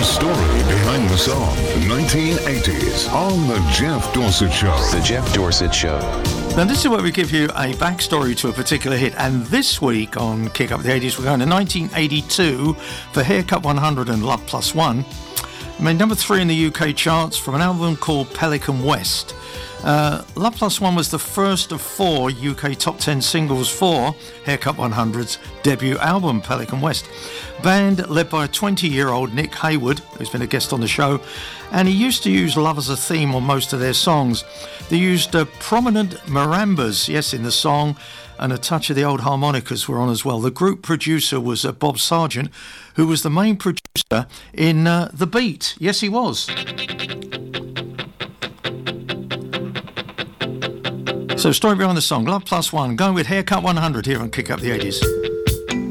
story behind the song, 1980s, on The Jeff Dorsett Show. The Jeff Dorsett Show. Now, this is where we give you a backstory to a particular hit. And this week on Kick Up the 80s, we're going to 1982 for Haircut 100 and Love Plus One. I mean, number 3 in the UK charts from an album called Pelican West. Love Plus One was the first of 4 UK top 10 singles for Haircut 100's debut album, Pelican West. Band led by a 20-year-old Nick Hayward, who's been a guest on the show, and he used to use love as a theme on most of their songs. They used prominent marimbas, yes, in the song, and a touch of the old harmonicas were on as well. The group producer was Bob Sargent, who was the main producer in The Beat. Yes, he was. So, story behind the song, Love Plus One, going with Haircut 100 here on Kick Up the 80s.